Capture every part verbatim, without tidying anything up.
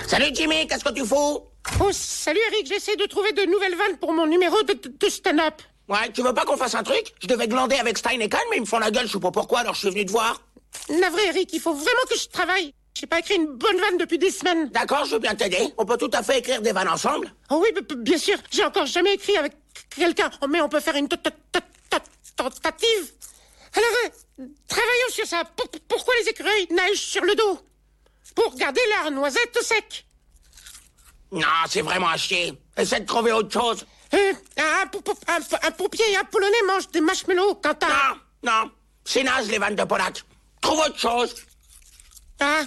Salut Jimmy, qu'est-ce que tu fous? Oh, salut Eric, j'essaie de trouver de nouvelles vannes pour mon numéro de, de, de stand-up. Ouais, tu veux pas qu'on fasse un truc? Je devais glander avec Stein et Kahn, mais ils me font la gueule, je sais pas pourquoi, alors je suis venu te voir. Navré Eric, il faut vraiment que je travaille. J'ai pas écrit une bonne vanne depuis des semaines. D'accord, je veux bien t'aider. On peut tout à fait écrire des vannes ensemble. Oh oui, b- b- bien sûr, j'ai encore jamais écrit avec quelqu'un. Oh, mais on peut faire une t- t- t- t- tentative. Alors, euh, travaillons sur ça. Pour- pourquoi les écureuils nagent sur le dos? Pour garder leur noisette au sec. Non, c'est vraiment à chier. Essaie de trouver autre chose. Euh, un, pou- pou- un, un pompier, un polonais mange des marshmallows quand un... Non, non, c'est naze les vannes de Polak. Trouve autre chose. Ah.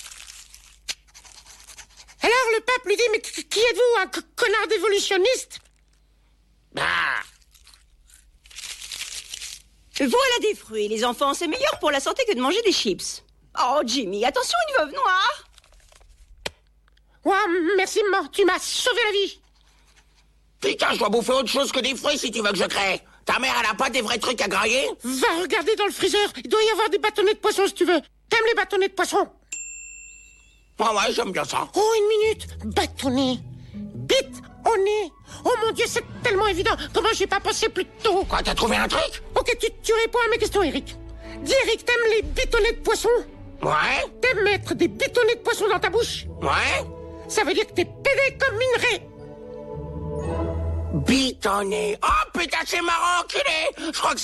Alors le pape lui dit, mais qui qui êtes-vous, un co- connard d'évolutionniste? Ah. Voilà des fruits, les enfants, c'est meilleur pour la santé que de manger des chips. Oh, Jimmy, attention, une veuve noire. Ouais, merci, maman, tu m'as sauvé la vie. Putain, je dois bouffer autre chose que des fruits si tu veux que je crée. Ta mère, elle a pas des vrais trucs à grailler? Va regarder dans le freezer, il doit y avoir des bâtonnets de poisson si tu veux. T'aimes les bâtonnets de poisson? Ouais, ouais, j'aime bien ça. Oh, une minute, bâtonnet, bite au nez. Oh mon Dieu, c'est tellement évident. Comment j'ai pas pensé plus tôt? Quoi, t'as trouvé un truc? Ok, tu, tu réponds à mes questions, Eric. Dis, Eric, t'aimes les bâtonnets de poisson? Ouais, T'aimes mettre des bâtonnets de poisson dans ta bouche? ouais. Ça veut dire que t'es pédé comme une raie. Bitonné. Oh putain, c'est marrant, enculé. Je crois que